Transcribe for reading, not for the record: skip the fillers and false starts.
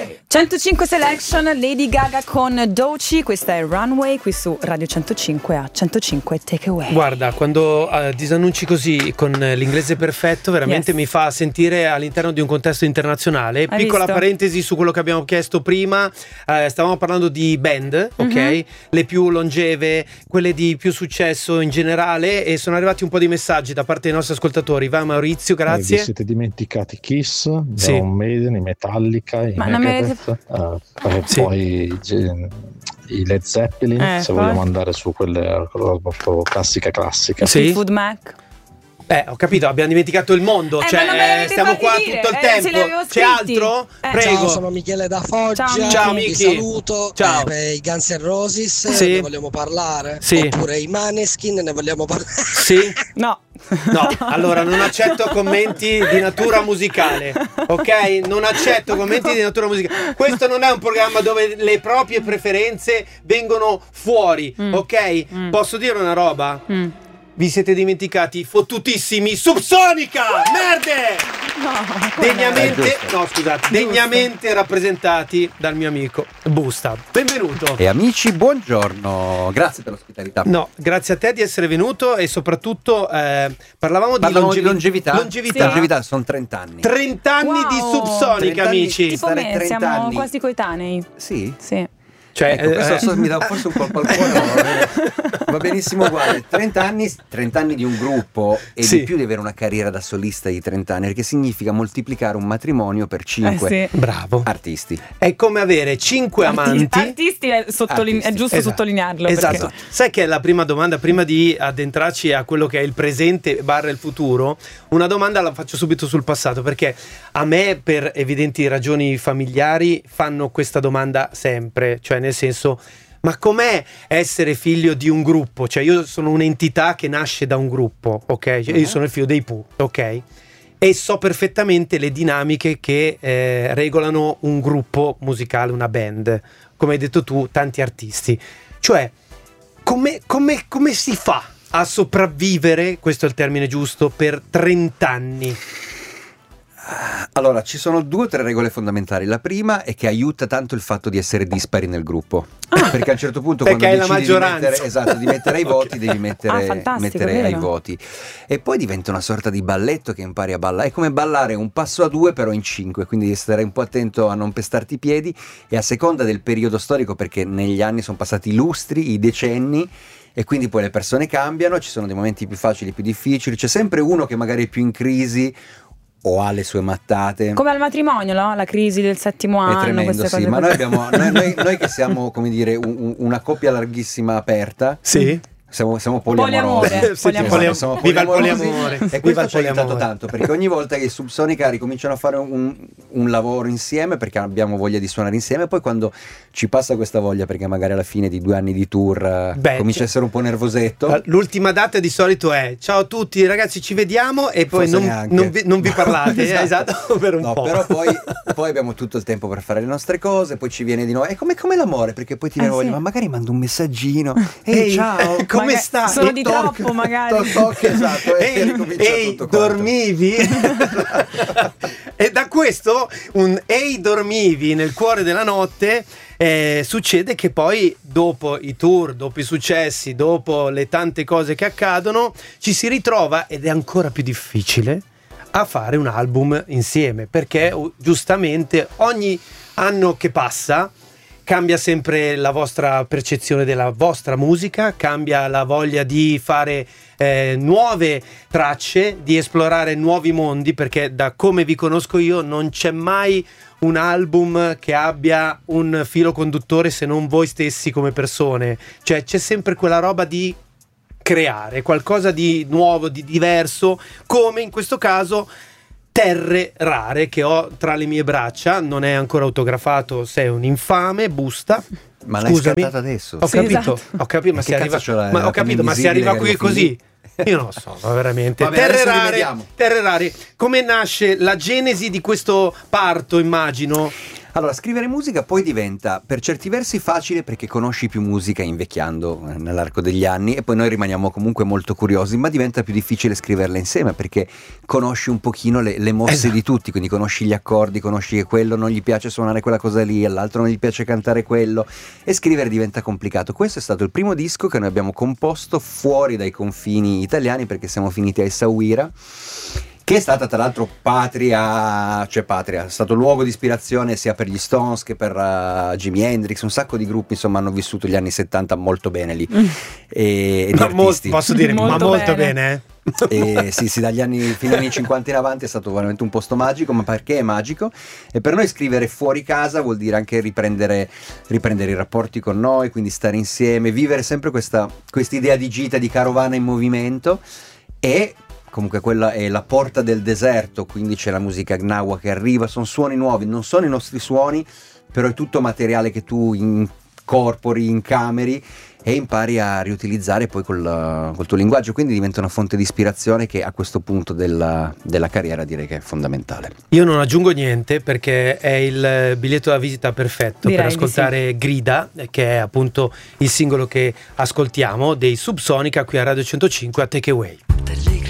105 Selection, Lady Gaga con Doechii, questa è Runway qui su Radio 105 a 105 Takeaway. Guarda, quando disannunci così con l'inglese perfetto veramente mi fa sentire all'interno di un contesto internazionale. Hai Piccola visto? parentesi su quello che abbiamo chiesto prima, stavamo parlando di band, ok? Le più longeve, quelle di più successo in generale, e sono arrivati un po' di messaggi da parte dei nostri ascoltatori. Va Maurizio, grazie. Vi siete dimenticati Kiss, Iron Maiden, i Metallica, i Megadeth, poi i Led Zeppelin, se vogliamo andare su quelle proprio classica. Fleetwood Mac. Ho capito, abbiamo dimenticato il mondo, stiamo qua tutto il tempo. C'è altro? Prego. Ciao, sono Michele da Foggia. Ciao Vi Miki. saluto. Ciao. I Guns N' Roses, Sì. ne vogliamo parlare? Sì. Oppure i Maneskin, ne vogliamo parlare? Sì? No, allora non accetto commenti di natura musicale, ok? Non accetto commenti di natura musicale. Questo non è un programma dove le proprie preferenze vengono fuori, ok? Posso dire una roba? Vi siete dimenticati i fottutissimi Subsonica! Merde! Degnamente rappresentati dal mio amico Busta. Benvenuto. E amici, buongiorno, grazie per l'ospitalità. No, grazie a te di essere venuto, e soprattutto parlavamo di longevità. Longevità sono 30 anni. 30 anni di Subsonica, amici. tipo me, siamo quasi coetanei. Sì? Sì. Cioè, questo mi dà forse un colpo al cuore. Va benissimo uguale. 30 anni di un gruppo e di più di avere una carriera da solista di 30 anni, perché significa moltiplicare un matrimonio per 5 bravo artisti. È come avere 5 amanti. Artisti è giusto sottolinearlo. Esatto. Perché... Sai che è la prima domanda, prima di addentrarci a quello che è il presente / il futuro, una domanda la faccio subito sul passato, perché a me, per evidenti ragioni familiari, fanno questa domanda sempre, cioè nel senso: ma com'è essere figlio di un gruppo? Cioè io sono un'entità che nasce da un gruppo, ok? Cioè, io sono il figlio dei Pooh, ok? E so perfettamente le dinamiche che regolano un gruppo musicale, una band. Come hai detto tu, tanti artisti. Cioè, come si fa a sopravvivere, questo è il termine giusto, per 30 anni? Allora, ci sono 2 o 3 regole fondamentali. La prima è che aiuta tanto il fatto di essere dispari nel gruppo, perché a un certo punto quando è la decidi maggioranza. di mettere ai voti, devi mettere ai vero. voti, e poi diventa una sorta di balletto che impari a ballare. È come ballare un passo a 2 però in 5, quindi devi stare un po' attento a non pestarti i piedi, e a seconda del periodo storico, perché negli anni sono passati i lustri, i decenni, e quindi poi le persone cambiano, ci sono dei momenti più facili, più difficili, c'è sempre uno che magari è più in crisi o ha le sue mattate. Come al matrimonio, no? La crisi del 7° anno. È tremendo, queste cose ma così. noi che siamo, come dire, una coppia larghissima aperta. Sì. Siamo poliamorosi. Poliamore. Siamo Viva il poliamorosi. poliamore. E Viva questo il ci ha aiutato poliamore. tanto, perché ogni volta che i Subsonica ricominciano a fare un lavoro insieme, perché abbiamo voglia di suonare insieme, poi quando ci passa questa voglia, perché magari alla fine di 2 anni di tour comincia a essere un po' nervosetto. L'ultima data di solito è: ciao a tutti ragazzi, ci vediamo, e poi non vi parlate. Esatto, per un po'. Però poi abbiamo tutto il tempo per fare le nostre cose, poi ci viene di nuovo. È come l'amore, perché poi ti viene voglia, ma magari mando un messaggino. Ehi, ciao, come stai? Sono di troppo, magari. Esatto. Ehi, dormivi? E da questo un ehi, dormivi nel cuore della notte. Succede che poi, dopo i tour, dopo i successi, dopo le tante cose che accadono, ci si ritrova, ed è ancora più difficile, a fare un album insieme, perché giustamente ogni anno che passa cambia sempre la vostra percezione della vostra musica, cambia la voglia di fare nuove tracce, di esplorare nuovi mondi, perché da come vi conosco io non c'è mai un album che abbia un filo conduttore se non voi stessi come persone. Cioè c'è sempre quella roba di creare qualcosa di nuovo, di diverso, come in questo caso Terre Rare, che ho tra le mie braccia. Non è ancora autografato, sei un infame, Busta. Ma l'hai scattato adesso? Ho capito, ma si arriva, ma si arriva qui così. Io non lo so, ma veramente. Vabbè, Terre Rare, come nasce la genesi di questo parto, immagino? Allora, scrivere musica poi diventa per certi versi facile perché conosci più musica invecchiando nell'arco degli anni, e poi noi rimaniamo comunque molto curiosi, ma diventa più difficile scriverla insieme perché conosci un pochino le mosse di tutti, quindi conosci gli accordi, conosci che quello non gli piace suonare quella cosa lì, all'altro non gli piace cantare quello, e scrivere diventa complicato. Questo è stato il primo disco che noi abbiamo composto fuori dai confini italiani, perché siamo finiti a Essaouira, che è stata tra l'altro patria, è stato luogo di ispirazione sia per gli Stones che per Jimi Hendrix. Un sacco di gruppi insomma hanno vissuto gli anni 70 molto bene lì, e posso dire molto bene. Sì, dagli anni fino agli anni 50 in avanti è stato veramente un posto magico. Ma perché è magico? E per noi scrivere fuori casa vuol dire anche riprendere i rapporti con noi, quindi stare insieme, vivere sempre questa idea di gita, di carovana in movimento. E comunque quella è la porta del deserto, quindi c'è la musica gnawa che arriva, sono suoni nuovi, non sono i nostri suoni, però è tutto materiale che tu incorpori, incameri e impari a riutilizzare poi col tuo linguaggio, quindi diventa una fonte di ispirazione che a questo punto della carriera direi che è fondamentale. Io non aggiungo niente perché è il biglietto da visita perfetto per ascoltare Grida, che è appunto il singolo che ascoltiamo dei Subsonica qui a Radio 105 a Take Away.